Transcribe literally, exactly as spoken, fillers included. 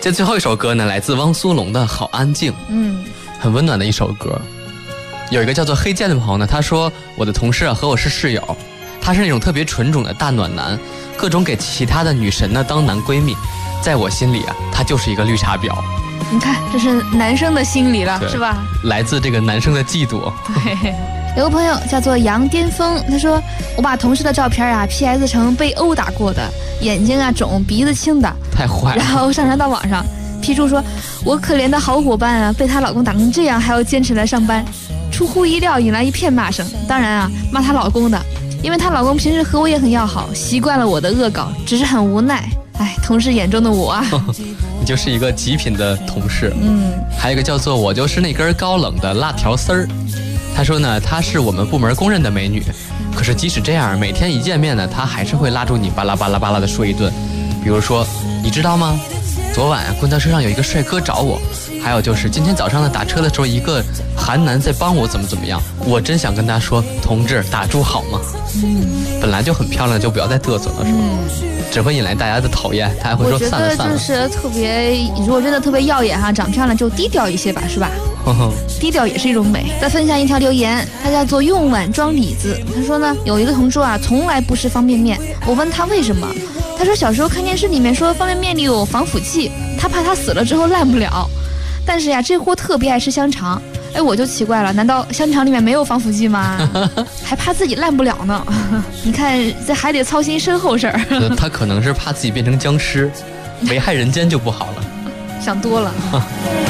这最后一首歌呢，来自汪苏泷的《好安静》， 嗯， 很温暖的一首歌。有一个叫做黑剑的朋友呢，他说我的同事啊和我是室友，他是那种特别纯种的大暖男，各种给其他的女神呢当男闺蜜，在我心里啊，他就是一个绿茶婊。 你看，这是男生的心理了，是吧？ 来自这个男生的嫉妒。 对。有个朋友叫做杨巅峰，他说我把同事的照片啊 P S 成被殴打过的，眼睛啊肿，鼻子青的， 太坏了。 然后上传到网上，批注说我可怜的好伙伴啊，被她老公打成这样还要坚持来上班，出乎意料引来一片骂声。当然啊，骂她老公的，因为她老公平时和我也很要好，习惯了我的恶搞，只是很无奈。哎，同事眼中的我啊， 你就是一个极品的同事。 嗯， 还有一个叫做我就是那根高冷的辣条丝儿。他说呢，她是我们部门公认的美女，可是即使这样，每天一见面呢，她还是会拉住你巴拉巴拉巴拉的说一顿。比如说，你知道吗？昨晚公交车上有一个帅哥找我，还有就是今天早上呢打车的时候，一个韩男在帮我怎么怎么样。我真想跟他说，同志打住好吗？嗯，本来就很漂亮，就不要再嘚瑟了，是吧？嗯，只会引来大家的讨厌，他还会说散了散了。 我觉得就是特别，如果真的特别耀眼哈，长漂亮就低调一些吧，是吧？低调也是一种美。再分享一条留言，他叫做用碗装李子，他说呢，有一个同桌啊，从来不吃方便面。我问他为什么，他说小时候看电视里面说方便面里有防腐剂，他怕他死了之后烂不了。但是呀，这货特别爱吃香肠。哎，我就奇怪了，难道香肠里面没有防腐剂吗？还怕自己烂不了呢？你看，这还得操心身后事儿。 他可能是怕自己变成僵尸，危害人间就不好了。 想多了。